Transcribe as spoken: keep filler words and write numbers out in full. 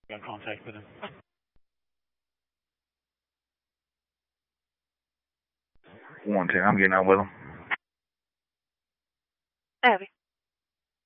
got contact with him. One ten, I'm getting out with him. Abby.